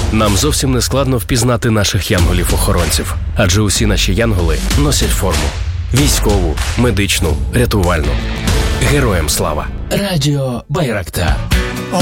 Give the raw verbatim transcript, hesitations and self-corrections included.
Нам зовсім не складно впізнати наших янголів-охоронців, адже усі наші янголи носять форму. Військову, медичну, рятувальну. Героям слава! Радіо Байрактар.